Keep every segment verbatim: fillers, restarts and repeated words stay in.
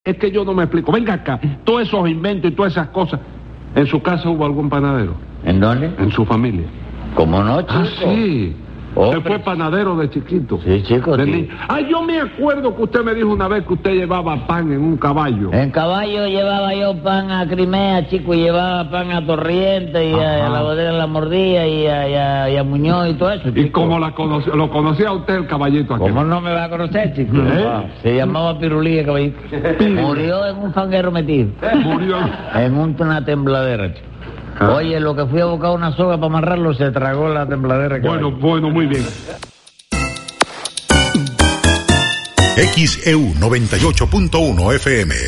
Es que yo no me explico. Venga acá, todos esos inventos y todas esas cosas. ¿En su casa hubo algún panadero? ¿En dónde? En su familia. ¿Cómo no, chico? Ah, sí. Oh, Usted pero... fue panadero de chiquito. Sí, chico, de sí. Ni... Ah, yo me acuerdo que usted me dijo una vez que usted llevaba pan en un caballo. En caballo llevaba yo pan a Crimea, chico, y llevaba pan a Torriente, y a, a la bodega La Mordilla, y a, y, a, y a Muñoz, y todo eso, chico. ¿Y cómo la conoció? ¿Lo conocía usted el caballito aquí? ¿Cómo no me va a conocer, chico? ¿Eh? Se llamaba Pirulí el caballito. Murió en un fanguero metido. Murió. En una tembladera, chico. Ah. Oye, lo que fui a buscar una soga para amarrarlo, se tragó la tembladera. Bueno, bueno, muy bien. X E U noventa y ocho punto uno F M.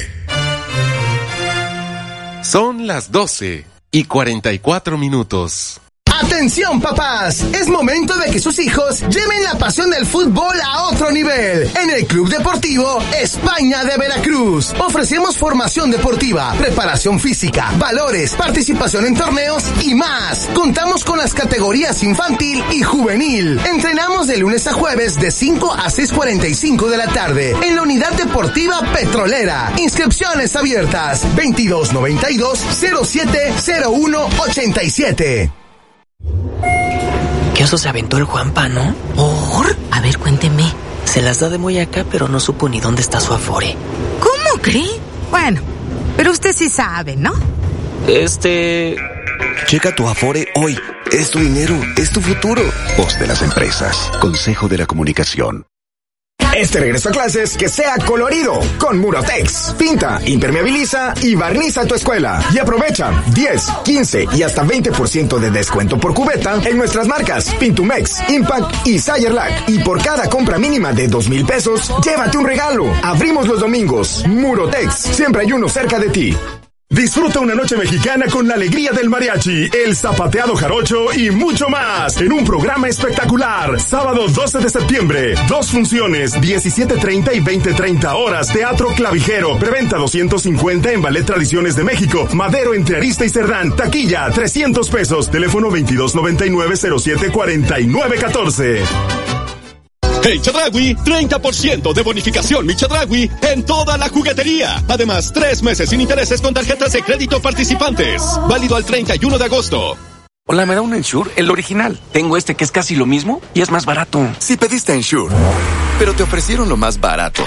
Son las doce y cuarenta y cuatro minutos. ¡Atención, papás! Es momento de que sus hijos lleven la pasión del fútbol a otro nivel. En el Club Deportivo España de Veracruz ofrecemos formación deportiva, preparación física, valores, participación en torneos y más. Contamos con las categorías infantil y juvenil. Entrenamos de lunes a jueves de cinco a seis cuarenta y cinco de la tarde en la Unidad Deportiva Petrolera. Inscripciones abiertas veintidós noventa y dos cero siete cero uno ochenta y siete. ¿Qué oso se aventó el Juanpa, no? ¿Por? A ver, cuénteme. Se las da de muy acá, pero no supo ni dónde está su afore. ¿Cómo cree? Bueno, pero usted sí sabe, ¿no? Este... Checa tu afore hoy. Es tu dinero, es tu futuro. Voz de las empresas. Consejo de la Comunicación. Este regreso a clases que sea colorido con Murotex. Pinta, impermeabiliza y barniza tu escuela. Y aprovecha diez, quince y hasta veinte por ciento de descuento por cubeta en nuestras marcas Pintumex, Impact y Sayerlac. Y por cada compra mínima de dos mil pesos, llévate un regalo. Abrimos los domingos. Murotex, siempre hay uno cerca de ti. Disfruta una noche mexicana con la alegría del mariachi, el zapateado jarocho y mucho más en un programa espectacular. Sábado doce de septiembre, dos funciones, diecisiete treinta y veinte treinta horas, Teatro Clavijero, preventa doscientos cincuenta en Ballet Tradiciones de México, Madero entre Arista y Cerdán, taquilla trescientos pesos, teléfono veintidós noventa y nueve cero siete cuarenta y nueve catorce. En Chedraui, treinta por ciento de bonificación Mi Chedraui en toda la juguetería. Además, tres meses sin intereses con tarjetas de crédito participantes. Válido al treinta y uno de agosto. Hola, ¿me da un Ensure? El original. Tengo este que es casi lo mismo y es más barato. Sí pediste Ensure, pero te ofrecieron lo más barato.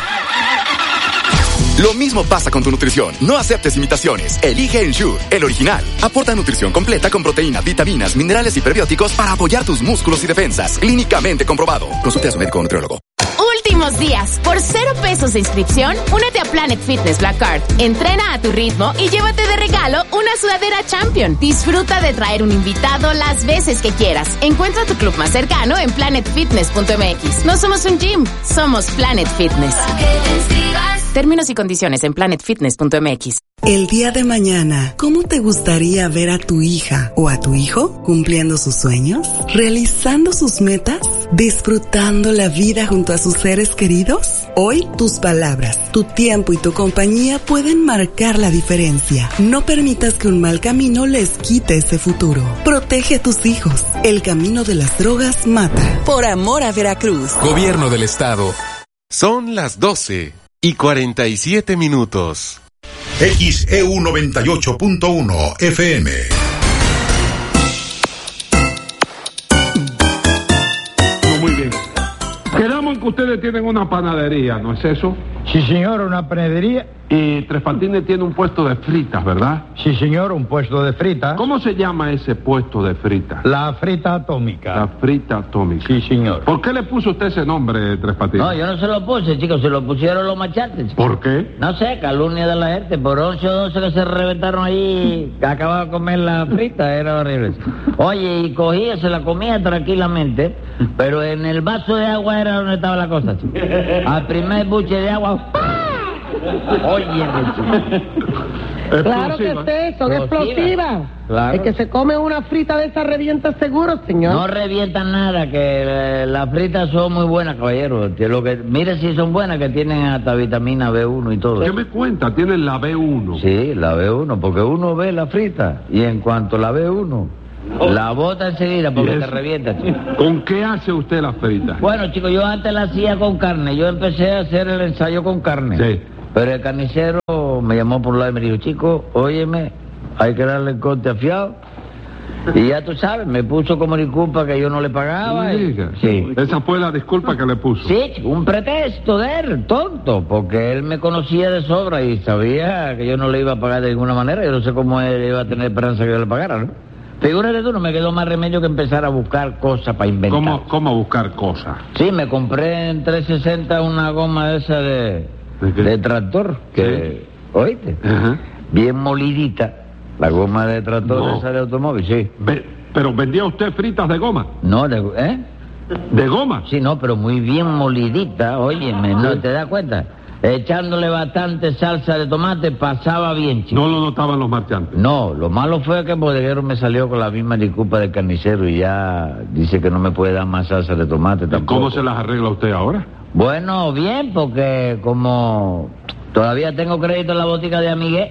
Lo mismo pasa con tu nutrición. No aceptes imitaciones. Elige Ensure, el original. Aporta nutrición completa con proteínas, vitaminas, minerales y prebióticos para apoyar tus músculos y defensas. Clínicamente comprobado. Consulte a su médico o nutriólogo. Últimos días. Por cero pesos de inscripción, únete a Planet Fitness Black Card. Entrena a tu ritmo y llévate de regalo una sudadera Champion. Disfruta de traer un invitado las veces que quieras. Encuentra tu club más cercano en planet fitness punto m x. No somos un gym, somos Planet Fitness. Términos y condiciones en planet fitness punto m x. El día de mañana, ¿cómo te gustaría ver a tu hija o a tu hijo cumpliendo sus sueños, realizando sus metas, disfrutando la vida junto a sus seres queridos? Hoy, tus palabras, tu tiempo y tu compañía pueden marcar la diferencia. No permitas que un mal camino les quite ese futuro. Protege a tus hijos. El camino de las drogas mata. Por amor a Veracruz. Gobierno del Estado. Son las doce y cuarenta y siete minutos. X E U noventa y ocho punto uno F M. Muy bien. Quedamos en que ustedes tienen una panadería, ¿no es eso? Sí, señor, una panadería. Y Tres Patines tiene un puesto de fritas, ¿verdad? Sí, señor, un puesto de fritas. ¿Cómo se llama ese puesto de fritas? La frita atómica. La frita atómica. Sí, señor. ¿Por qué le puso usted ese nombre, Tres Patines? No, yo no se lo puse, chicos, se lo pusieron los machantes. ¿Por qué? No sé, calumnia de la gente, por once o doce que se reventaron ahí, que acababan de comer la frita, era horrible. Oye, y cogía, se la comía tranquilamente, pero en el vaso de agua era donde estaba la cosa, chico. Al primer buche de agua, oye, claro que sí, son explosivas. Claro. El que se come una frita de esa revienta seguro, señor. No revientan nada, que eh, las fritas son muy buenas, caballero. Que lo que, mire si son buenas, que tienen hasta vitamina B uno y todo. ¿Qué me cuenta? Tienen la B uno. Sí, la B uno, porque uno ve la frita y en cuanto la ve uno, oh, la bota enseguida porque te revienta, chico. ¿Con qué hace usted la frita? Bueno, chicos, yo antes la hacía con carne. Yo empecé a hacer el ensayo con carne. Sí. Pero el carnicero me llamó por un lado y me dijo, chico, óyeme, hay que darle el corte afiado. Y ya tú sabes, me puso como disculpa que yo no le pagaba. Y... Sí. Esa fue la disculpa que le puso. Sí, un pretexto de él, tonto, porque él me conocía de sobra y sabía que yo no le iba a pagar de ninguna manera. Yo no sé cómo él iba a tener esperanza que yo le pagara, ¿no? Figúrate tú, no me quedó más remedio que empezar a buscar cosas para inventar. ¿Cómo, cómo buscar cosas? Sí, me compré en trescientos sesenta una goma esa de, ¿De, de tractor, que, ¿sí? ¿Oíste? Ajá. Bien molidita. La goma de tractor No. esa de automóvil, sí. Ve, ¿Pero vendía usted fritas de goma? No, de, ¿eh? ¿De goma? Sí, no, pero muy bien molidita, óyeme, ¿no te das cuenta? Echándole bastante salsa de tomate pasaba bien, chico. No lo notaban los marchantes. No, lo malo fue que el bodeguero me salió con la misma disculpa del carnicero y ya dice que no me puede dar más salsa de tomate tampoco. ¿Cómo se las arregla usted ahora? Bueno, bien, porque como todavía tengo crédito en la botica de Amigué,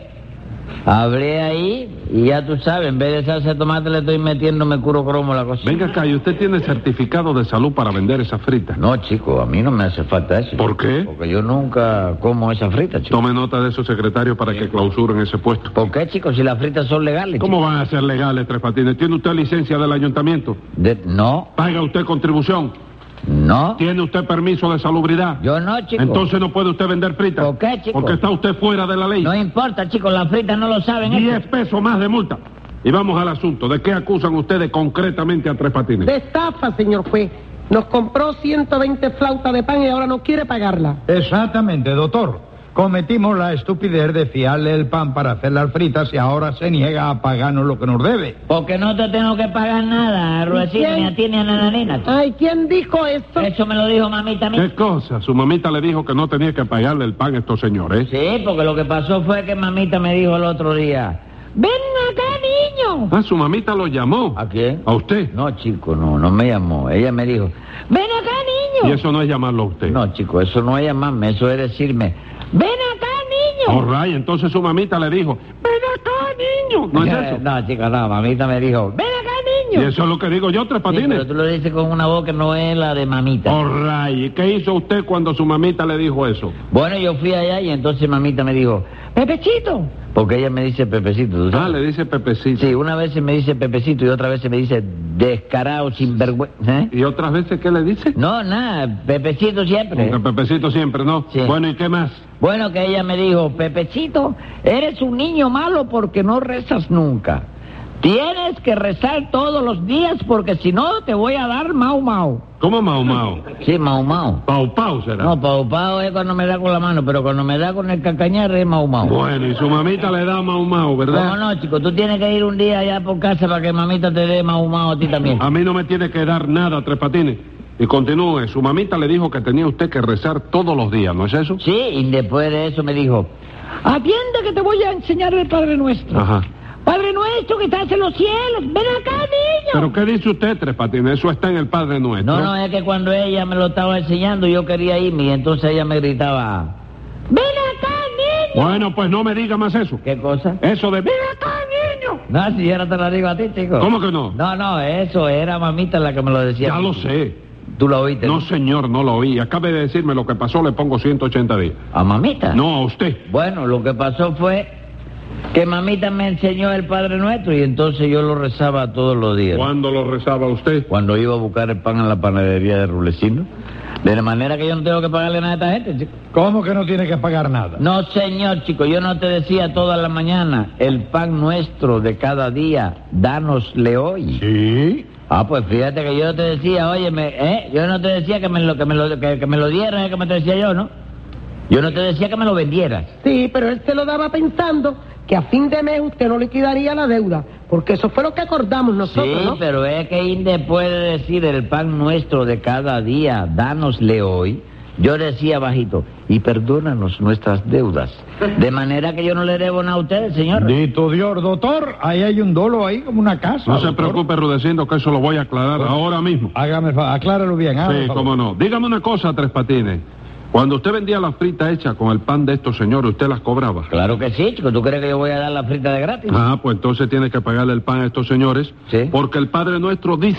hablé ahí y ya tú sabes, en vez de salsa de tomate le estoy metiendo mercurio cromo a la cosa. Venga acá, ¿y usted tiene certificado de salud para vender esas fritas? No, chico, a mí no me hace falta eso. ¿Por qué? Porque yo nunca como esas fritas, chico. Tome nota de esos secretarios para que clausuren ese puesto. ¿Por qué, chico, si las fritas son legales? ¿Cómo chico? van a ser legales, Tres Patines? ¿Tiene usted licencia del ayuntamiento? De... No. ¿Paga usted contribución? No. ¿Tiene usted permiso de salubridad? Yo no, chico. Entonces no puede usted vender fritas. ¿Por qué, chico? Porque está usted fuera de la ley. No importa, chico, las fritas no lo saben. Diez esto. pesos más de multa. Y vamos al asunto. ¿De qué acusan ustedes concretamente a Tres Patines? De estafa, señor juez. Nos compró ciento veinte flautas de pan y ahora no quiere pagarla. Exactamente, doctor. Cometimos la estupidez de fiarle el pan para hacer las fritas y ahora se niega a pagarnos lo que nos debe. Porque no te tengo que pagar nada, Ruecina, ni a ti ni a Nananina. Ay, ¿quién dijo eso? Eso me lo dijo mamita mía. ¿Qué cosa? Su mamita le dijo que no tenía que pagarle el pan a estos señores. Sí, porque lo que pasó fue que mamita me dijo el otro día, ven acá, niño. Ah, su mamita lo llamó. ¿A quién? ¿A usted? No, chico, no, no me llamó. Ella me dijo, ven acá, niño. Y eso no es llamarlo a usted. No, chico, eso no es llamarme, eso es decirme, ven acá, niño. All right, entonces su mamita le dijo, ven acá, niño. ¿No es eso? No, chico, no, mamita me dijo, ven acá, niño. Y eso es lo que digo yo, Tres Sí, Patines. pero tú lo dices con una voz que no es la de mamita. All right, ¿y qué hizo usted cuando su mamita le dijo eso? Bueno, yo fui allá y entonces mamita me dijo, Pepecito. Porque ella me dice Pepecito, ¿tú sabes? Ah, le dice Pepecito. Sí, una vez se me dice Pepecito y otra vez se me dice descarado, sinvergüenza. ¿Eh? ¿Y otras veces qué le dice? No, nada, Pepecito siempre. Porque Pepecito siempre, ¿no? Sí. Bueno, ¿y qué más? Bueno, que ella me dijo, Pepecito, eres un niño malo porque no rezas nunca. Tienes que rezar todos los días porque si no te voy a dar mau mau. ¿Cómo Mau Mau? Sí, mau mau. Pau Pau será. No, pau pau es cuando me da con la mano, pero cuando me da con el cacañar es mau mau. Bueno, y su mamita le da Mau Mau, ¿verdad? No, no, chico, tú tienes que ir un día allá por casa para que mamita te dé mau mau a ti también. A mí no me tiene que dar nada, Tres Patines. Y continúe, su mamita le dijo que tenía usted que rezar todos los días, ¿no es eso? Sí, y después de eso me dijo, atiende que te voy a enseñar el Padre Nuestro. Ajá. Padre Nuestro que estás en los cielos, ven acá, niño. ¿Pero qué dice usted, Tres Patines? Eso está en el Padre Nuestro. No, no, es que cuando ella me lo estaba enseñando yo quería irme y entonces ella me gritaba, ven acá, niño. Bueno, pues no me diga más eso. ¿Qué cosa? Eso de ven acá, niño. No, si yo no te lo digo a ti, chico. ¿Cómo que no? No, no, eso era mamita la que me lo decía. Ya lo sé. ¿Tú lo oíste? No, señor, no lo oí. Acabe de decirme lo que pasó, le pongo ciento ochenta días. ¿A mamita? No, a usted. Bueno, lo que pasó fue que mamita me enseñó el Padre Nuestro y entonces yo lo rezaba todos los días. ¿Cuándo lo rezaba usted? Cuando iba a buscar el pan en la panadería de Rulecino. De la manera que yo no tengo que pagarle nada a esta gente, chico. ¿Cómo que no tiene que pagar nada? No, señor, chico, yo no te decía toda la mañana, el pan nuestro de cada día, dánosle hoy. Sí. Ah, pues fíjate que yo no te decía, óyeme, ¿eh? Yo no te decía que me lo, que me lo, que, que me lo dieras, es que me te decía yo, ¿no? Yo no te decía que me lo vendieras. Sí, pero él se lo daba pensando que a fin de mes usted no liquidaría la deuda, porque eso fue lo que acordamos nosotros, Sí, ¿no? pero es que Inde puede decir el pan nuestro de cada día, dánosle hoy. Yo decía bajito, y perdónanos nuestras deudas. De manera que yo no le debo nada a ustedes, señor. Dito Dios, doctor, ahí hay un dolo ahí como una casa. No se doctor. preocupe, Rudecindo, que eso lo voy a aclarar Pues, ahora mismo. Hágame, el fa- acláralo bien. hágame Sí, el favor. cómo no. Dígame una cosa, Tres Patines. Cuando usted vendía las fritas hechas con el pan de estos señores, ¿usted las cobraba? Claro que sí, chico. ¿Tú crees que yo voy a dar la frita de gratis? Ah, pues entonces tiene que pagarle el pan a estos señores. Sí. Porque el Padre Nuestro dice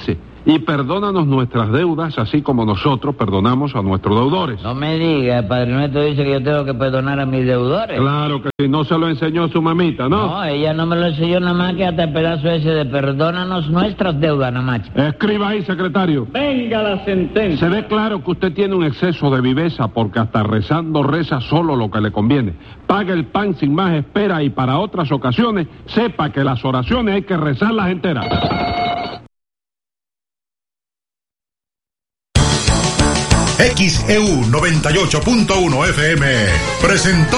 y perdónanos nuestras deudas, así como nosotros perdonamos a nuestros deudores. No me diga, el Padre Nuestro dice que yo tengo que perdonar a mis deudores. Claro que sí, no se lo enseñó su mamita, ¿no? No, ella no me lo enseñó nada más que hasta el pedazo ese de perdónanos nuestras deudas, nada más. Escriba ahí, secretario. Venga la sentencia. Se ve claro que usted tiene un exceso de viveza porque hasta rezando reza solo lo que le conviene. Pague el pan sin más espera y para otras ocasiones sepa que las oraciones hay que rezarlas enteras. X E U noventa y ocho punto uno F M presentó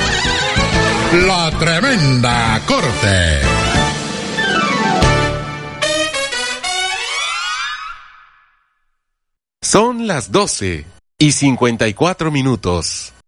La Tremenda Corte. Son las doce y cincuenta y cuatro minutos.